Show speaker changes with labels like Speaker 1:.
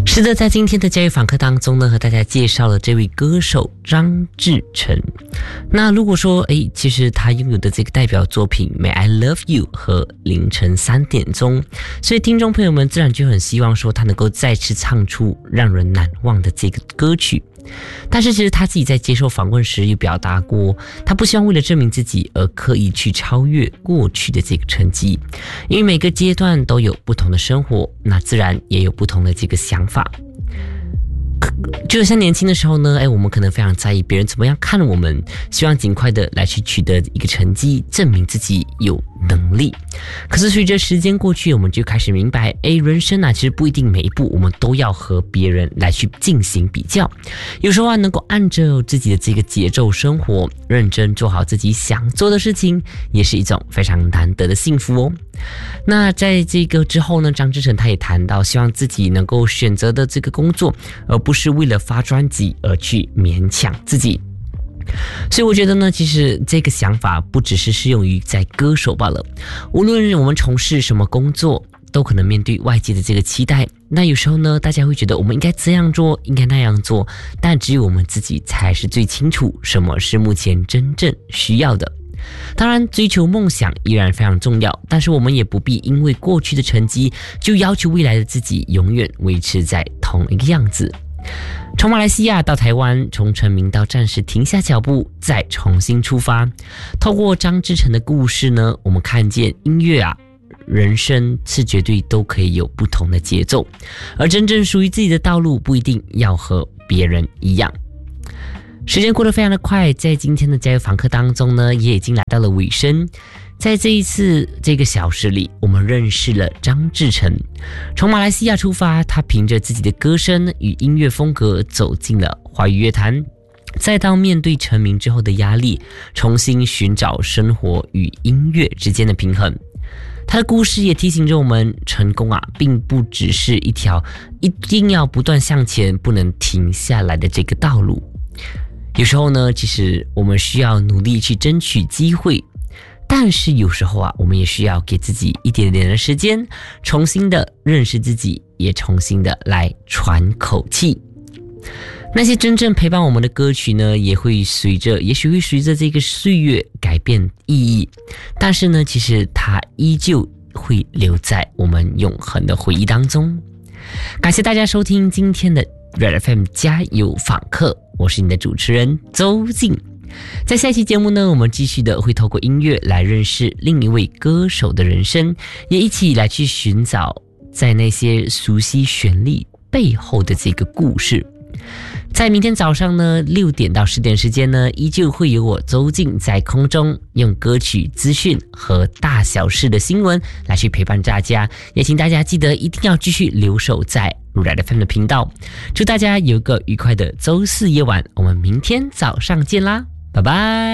Speaker 1: 是的，在今天的教育访客当中呢，和大家介绍了这位歌手张志成。那如果说其实他拥有的这个代表作品《May I Love You》和凌晨3点钟，所以听众朋友们自然就很希望说他能够再次唱出让人难忘的这个歌曲。但是其实他自己在接受访问时有表达过，他不希望为了证明自己而刻意去超越过去的这个成绩，因为每个阶段都有不同的生活，那自然也有不同的这个想法。就像年轻的时候呢，我们可能非常在意别人怎么样看我们，希望尽快的来去取得一个成绩，证明自己有能力。可是随着时间过去，我们就开始明白，人生其实不一定每一步我们都要和别人来去进行比较。有时候能够按照自己的这个节奏生活，认真做好自己想做的事情，也是一种非常难得的幸福哦。那在这个之后呢，张志成他也谈到，希望自己能够选择的这个工作，而不是为了发专辑而去勉强自己。所以我觉得呢，其实这个想法不只是适用于在歌手罢了，无论我们从事什么工作，都可能面对外界的这个期待。那有时候呢，大家会觉得我们应该这样做，应该那样做，但只有我们自己才是最清楚什么是目前真正需要的。当然，追求梦想依然非常重要，但是我们也不必因为过去的成绩就要求未来的自己永远维持在同一个样子。从马来西亚到台湾，从成名到暂时停下脚步，再重新出发。透过张志成的故事呢，我们看见音乐人生是绝对都可以有不同的节奏，而真正属于自己的道路不一定要和别人一样。时间过得非常的快，在今天的加油访客当中呢，也已经来到了尾声。在这一次这个小时里，我们认识了张志成。从马来西亚出发，他凭着自己的歌声与音乐风格走进了华语乐坛，再到面对成名之后的压力，重新寻找生活与音乐之间的平衡。他的故事也提醒着我们，成功并不只是一条一定要不断向前不能停下来的这个道路。有时候呢，其实我们需要努力去争取机会，但是有时候我们也需要给自己一点点的时间，重新的认识自己，也重新的来喘口气。那些真正陪伴我们的歌曲呢，也许会随着这个岁月改变意义，但是呢，其实它依旧会留在我们永恒的回忆当中。感谢大家收听今天的 Red FM 加油访客，我是你的主持人周静。在下期节目呢，我们继续的会透过音乐来认识另一位歌手的人生，也一起来去寻找在那些熟悉旋律背后的这个故事。在明天早上呢6点到10点时间呢，依旧会有我周静在空中用歌曲资讯和大小事的新闻来去陪伴大家，也请大家记得一定要继续留守在 Red FM 的频道。祝大家有个愉快的周四夜晚，我们明天早上见啦，拜拜。